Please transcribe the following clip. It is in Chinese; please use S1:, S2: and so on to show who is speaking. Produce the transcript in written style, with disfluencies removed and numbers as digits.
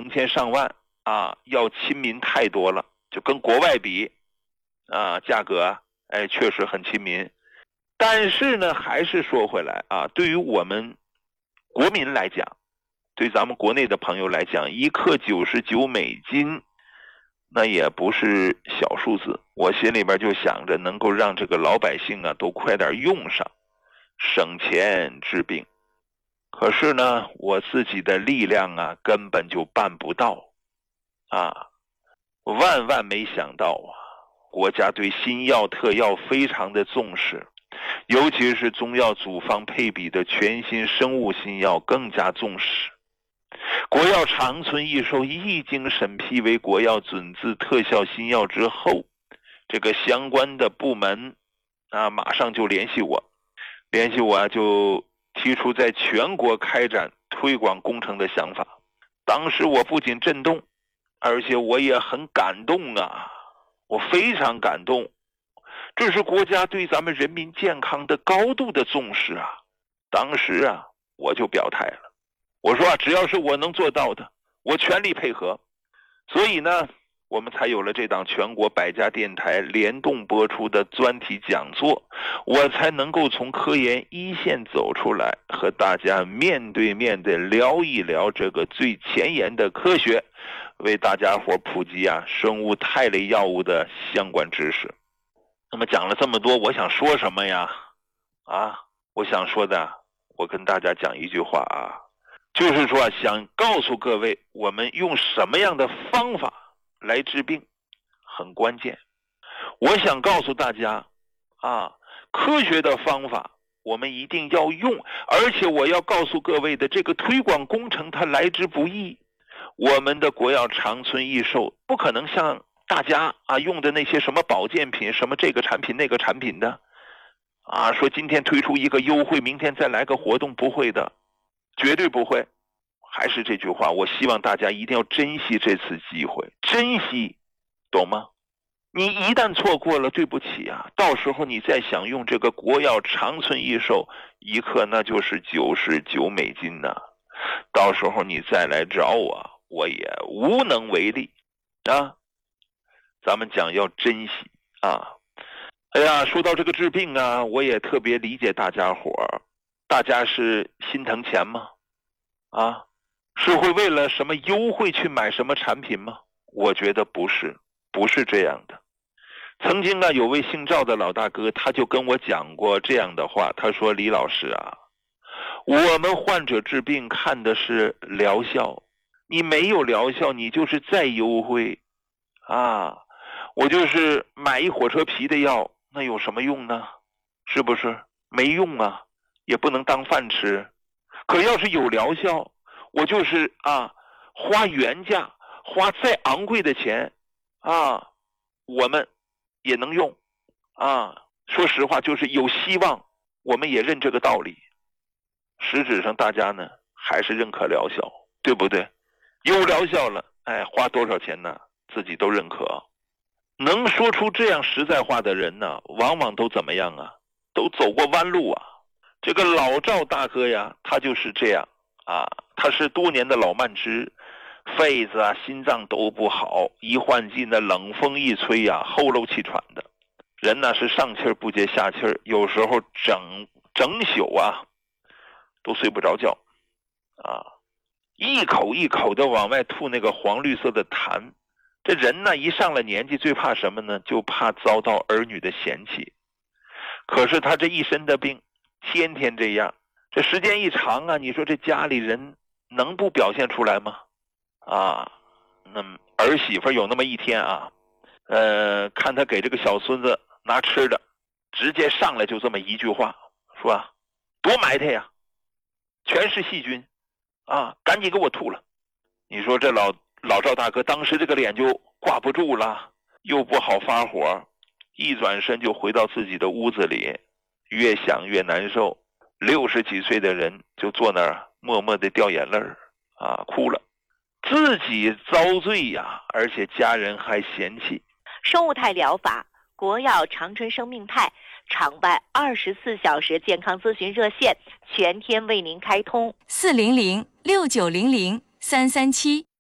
S1: 成千上万啊，要亲民太多了，就跟国外比啊，价格确实很亲民。但是呢，还是说回来啊，对于我们国民来讲，对咱们国内的朋友来讲，1克99美金，那也不是小数字。我心里边就想着能够让这个老百姓啊都快点用上，省钱治病。可是呢，我自己的力量啊根本就办不到啊！万万没想到啊，国家对新药特药非常的重视，尤其是中药组方配比的全新生物新药更加重视。国药长春益寿一经审批为国药准字特效新药之后，这个相关的部门啊马上就联系我啊，就提出在全国开展推广工程的想法。当时我不仅震动，而且我也很感动啊，我非常感动。这是国家对咱们人民健康的高度的重视啊！当时啊，我就表态了，我说啊，只要是我能做到的，我全力配合。所以呢，我们才有了这档全国100家电台联动播出的专题讲座，我才能够从科研一线走出来，和大家面对面的聊一聊这个最前沿的科学，为大家伙普及啊生物肽类药物的相关知识。那么讲了这么多，我想说什么呀？我想说的，我跟大家讲一句话啊，就是说想告诉各位，我们用什么样的方法来治病很关键。我想告诉大家啊，科学的方法我们一定要用，而且我要告诉各位的，这个推广工程它来之不易。我们的国药长春益寿不可能像大家啊用的那些什么保健品，什么这个产品那个产品的啊，说今天推出一个优惠，明天再来个活动，不会的，绝对不会。还是这句话，我希望大家一定要珍惜这次机会，珍惜，懂吗？你一旦错过了，对不起啊，到时候你再想用这个国药长春益寿1克，那就是99美金呢，到时候你再来找我，我也无能为力啊。咱们讲要珍惜啊！哎呀，说到这个治病啊，我也特别理解大家伙儿。大家是心疼钱吗？啊，是会为了什么优惠去买什么产品吗？我觉得不是这样的。曾经啊，有位姓赵的老大哥，他就跟我讲过这样的话，他说：“李老师啊，我们患者治病看的是疗效，你没有疗效，你就是再优惠啊。”我就是买一火车皮的药，那有什么用呢？是不是？没用啊，也不能当饭吃。可要是有疗效，我就是花原价，花再昂贵的钱啊，我们也能用啊。说实话，就是有希望，我们也认这个道理。实质上大家呢还是认可疗效，对不对？有疗效了，花多少钱呢？自己都认可。能说出这样实在话的人呢，往往都怎么样啊？都走过弯路啊。这个老赵大哥呀，他就是这样啊，他是多年的老慢支，肺子啊、心脏都不好，一换季呢，冷风一吹呀，后漏气喘的，人呢是上气儿不接下气儿，有时候整宿啊都睡不着觉啊，一口一口的往外吐那个黄绿色的痰。这人呢一上了年纪，最怕什么呢？就怕遭到儿女的嫌弃。可是他这一身的病，天天这样，这时间一长啊，你说这家里人能不表现出来吗？啊，那儿媳妇有那么一天啊，看他给这个小孙子拿吃的，直接上来就这么一句话，说啊，多埋汰呀，全是细菌啊，赶紧给我吐了。你说这老赵大哥当时这个脸就挂不住了，又不好发火，一转身就回到自己的屋子里，越想越难受。60几岁的人就坐那儿默默地掉眼泪啊，哭了，自己遭罪呀，而且家人还嫌弃。
S2: 生物肽疗法，国药长春生命肽场外24小时健康咨询热线全天为您开通，
S3: 400-6900-337。